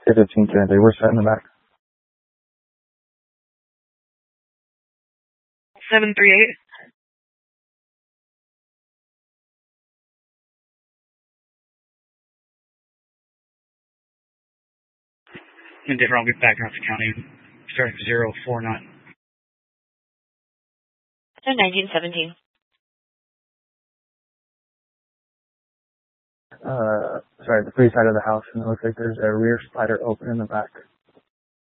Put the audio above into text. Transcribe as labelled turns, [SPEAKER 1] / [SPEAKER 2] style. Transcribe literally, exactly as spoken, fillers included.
[SPEAKER 1] fifteen ten, they were set in the back.
[SPEAKER 2] seven three eight.
[SPEAKER 3] In Denver, I'll get back out to county, starting zero four nine.
[SPEAKER 2] nineteen seventeen.
[SPEAKER 1] Uh, sorry, the free side of the house, and it looks like there's a rear slider open in the back.